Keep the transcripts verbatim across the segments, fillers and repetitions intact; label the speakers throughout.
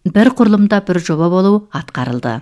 Speaker 1: бір құрылымда бір жоба болу атқарылды.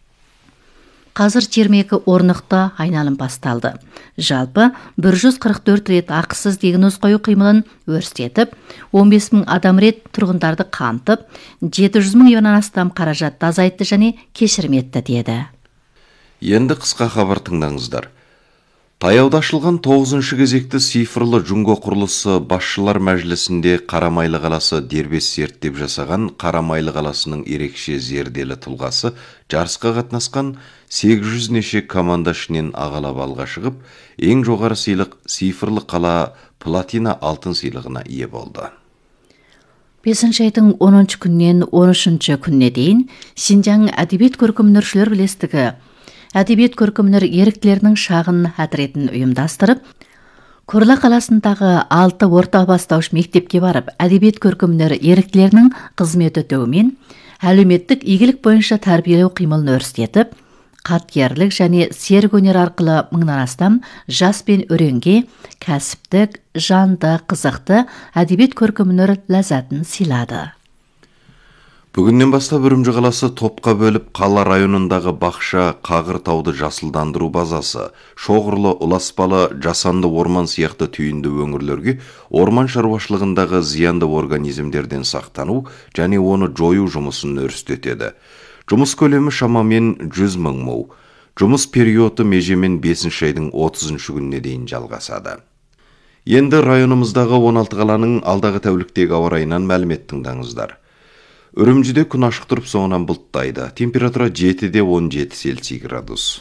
Speaker 1: Қазір жиырма екі орнықты айналым басталды. Жалпы бір жүз қырық төрт рет ақысыз диагноз қою қимылын өрістетіп, он бес мың адам рет тұрғындарды қамтып, жеті жүз мың евродан астам қаражат азайтты және кешірім етті деді.
Speaker 2: Енді қысқа хабар тыңдаңыздар. Таяуда ашылған тоғызыншы кезекті цифрлы Джунго құрылысы басшылар мәжілісінде Қарамайлы қаласы дербес зерттеп жасаған Қарамайлы қаласының ерекше зерделі тұлғасы жарысқа қатынасқан сегіз жүз неше команда ішінен ағалап алға шығып, ең жоғары сыйлық цифрлы қала платина алтын сыйлығына ие болды.
Speaker 1: бесінші айдың оныншы күннен он үшінші күніне дейін Синьцзян әдебиет көркемөнершілер бірлестігі әдебиет көркемөнер еріктілерінің шағын отрядын ұйымдастырып, Корла қаласындағы алты орта бастауыш мектепке барып, әдебиет көркемөнер еріктілерінің қызмет өтеуімен әлеуметтік игілік бойынша тәрбиелеу қимылын өрістетіп, қаткерлік және серік өнер арқылы мыңнан астам жас пен өренге кәсіптік, жанды, қызықты әдебиет көркемөнер ләззатын сыйлады.
Speaker 2: Бүгіннен бастап Үрімжі қаласы топқа бөліп қала районындағы бақша, Қағыртауды жасылдандыру базасы, Шоғырлы, Ұласпалы, Жасанды орман сияқты түйінді өңірлерге орман шаруашылығындағы зиянды организмдерден сақтану және оны жою жұмысын өрістетеді. Жұмыс көлемі шамамен жүз мың му. Жұмыс периоды межемен бесінші айдың отызыншы күніне дейін жалғасады. Енді районымыздағы он алты қаланың алдағы тәуліктегі ауа райынан мәлімет тыңдаңыздар. Үрімжіде күн ашық тұрып, соңынан бұлттайды. Температура жетіде он жеті Цельсий градус.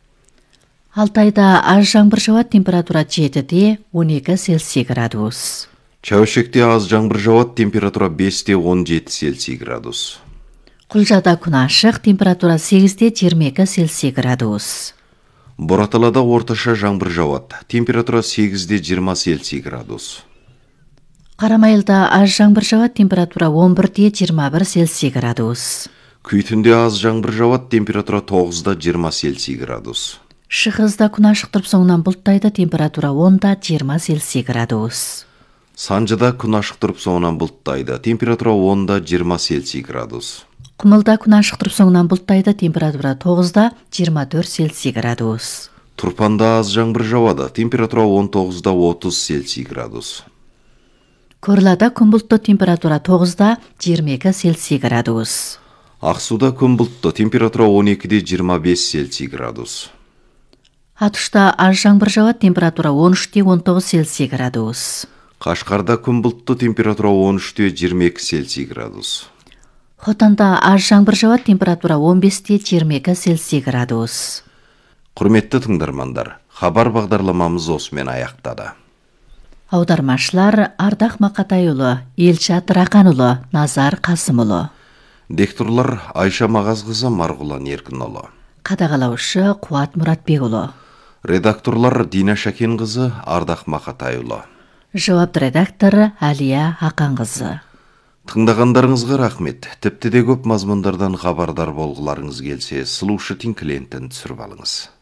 Speaker 1: Алтайда аз жаңбыр жауады, температура жетіде он екі Цельсий градус.
Speaker 2: Чәуешекте аз жаңбыр жауады, температура бесте он жеті Цельсий градус.
Speaker 1: Құлжада күн ашық, температура сегізде жиырма екі Цельсий градус.
Speaker 2: Бораталада орташа жаңбыр жауады, температура сегізде жиырма Цельсий градус.
Speaker 1: Қарамайлыда аз жаңбыр жауады, температура он бірде жиырма бір Цельсий градус.
Speaker 2: Күйтінде аз жаңбыр жауады, температура тоғызда жиырма Цельсий градус.
Speaker 1: Шығызда күн ашық тұрып, соңынан бұлттайды, температура онда жиырма Цельсий градус.
Speaker 2: Санжыда күн ашық тұрып, соңынан бұлттайды, температура онда жиырма Цельсий градус.
Speaker 1: Құмылда күн ашық тұрып, соңынан бұлттайды, температура тоғызда жиырма төрт Цельсий градус.
Speaker 2: Тұрпанда аз жаңбыр жауады, температура он тоғызда отыз Цельсий градус.
Speaker 1: Көрлада күн бұлтты, температура тоғызда жиырма екі Цельсий градус.
Speaker 2: Ақсуда күн бұлтты, температура он екіде жиырма бес Цельсий градус.
Speaker 1: Атышта аз жаңбыр жауады, температура он үште он тоғыз Цельсий градус.
Speaker 2: Қашқарда күн бұлтты, температура он үште жиырма екі Цельсий градус.
Speaker 1: Хотанда аз жаңбыр жауады, температура он бесте жиырма екі Цельсий градус.
Speaker 2: Құрметті тыңдармандар, хабар бағдарламамыз осымен аяқтады.
Speaker 1: Аудармашылар Ардақ Мақатайұлы, Елшат Рақанұлы, Назар Қасымұлы.
Speaker 2: Дикторлар Айша Мағазқызы, Марғұлан Еркінұлы.
Speaker 1: Қадағалаушы Қуат Мұратбекұлы.
Speaker 2: Редакторлар Дина Шакенқызы, Ардақ Мақатайұлы.
Speaker 1: Жауапты редактор Әлия Ақанқызы.
Speaker 2: Тыңдағандарыңызға рахмет. Тіпті де көп мазмұндардан хабардар болғыларыңыз келсе, Слушать клиентін түсіріп алыңыз.